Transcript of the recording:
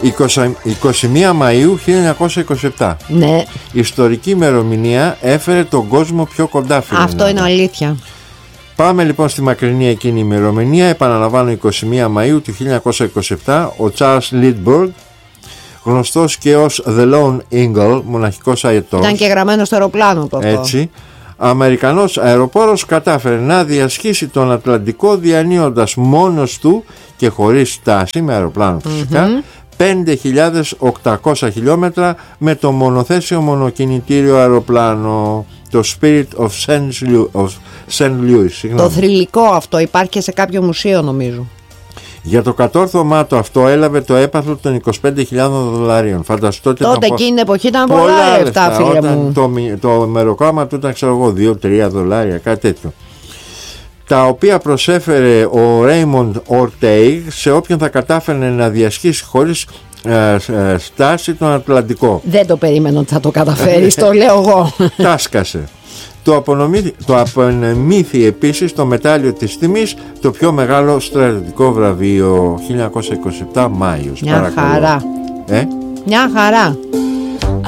21 Μαΐου 1927. Ναι. Η ιστορική ημερομηνία έφερε τον κόσμο πιο κοντά, φίλε. Αυτό είναι αλήθεια. Πάμε λοιπόν στη μακρινή εκείνη ημερομηνία. Επαναλαμβάνω, 21 Μαΐου του 1927, ο Charles Lindbergh, γνωστός και ως The Lone Eagle, μοναχικός αετός, ήταν και γραμμένο στο αεροπλάνο το αυτό. Έτσι, Αμερικανός αεροπόρος, κατάφερε να διασχίσει τον Ατλαντικό διανύοντας μόνος του και χωρίς στάση, με αεροπλάνο φυσικά, 5.800 χιλιόμετρα με το μονοθέσιο μονοκινητήριο αεροπλάνο, το Spirit of St. Louis. Το θρυλικό αυτό υπάρχει και σε κάποιο μουσείο, νομίζω. Για το κατόρθωμά του αυτό έλαβε το έπαθλο των $25,000. Φανταστείτε, τότε εκείνη την εποχή ήταν πολλά λεφτά, φίλε μου. Το μεροκάμα του ήταν, ξέρω εγώ, $2-3, κάτι τέτοιο, τα οποία προσέφερε ο Raymond Orteig σε όποιον θα κατάφερε να διασχίσει χωρίς στάση τον Ατλαντικό. Δεν το περίμενα ότι θα το καταφέρει, το λέω εγώ. Τάσκασε. Το απονεμήθη επίσης το μετάλλιο της τιμής, το πιο μεγάλο στρατιωτικό βραβείο, 1927 Μάιος. Μια χαρά. Μια χαρά.